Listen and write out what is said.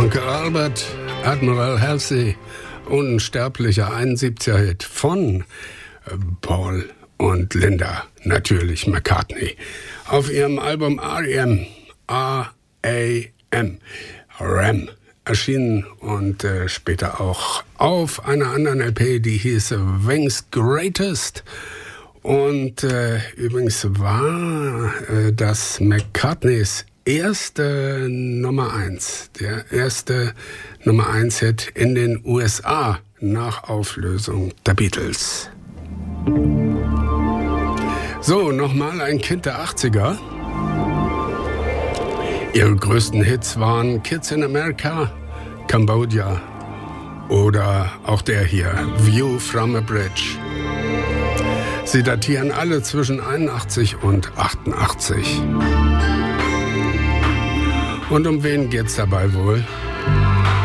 Uncle Albert, Admiral Halsey, unsterblicher 71er-Hit von Paul und Linda, natürlich McCartney, auf ihrem Album R.E.M., R.A.M., Ram, erschienen und später auch auf einer anderen LP, die hieß Wings Greatest. Und übrigens war das McCartneys erste Nummer 1, der erste Nummer 1 Hit in den USA nach Auflösung der Beatles. So, nochmal ein Kind der 80er. Ihre größten Hits waren Kids in America, Cambodia oder auch der hier, View from a Bridge. Sie datieren alle zwischen 81 und 88. Und um wen geht's dabei wohl?